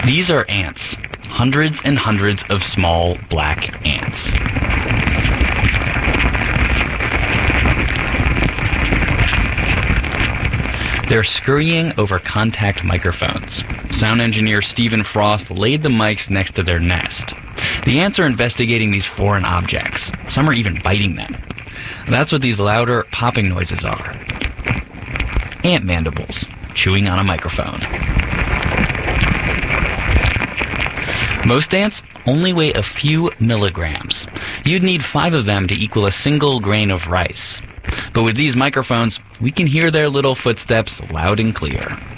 These are ants. Hundreds and hundreds of small black ants. They're scurrying over contact microphones. Sound engineer Stephen Frost laid the mics next to their nest. The ants are investigating these foreign objects. Some are even biting them. That's what these louder popping noises are. Ant mandibles, chewing on a microphone. Most ants only weigh a few milligrams. You'd need 5 of them to equal a single grain of rice. But with these microphones, we can hear their little footsteps loud and clear.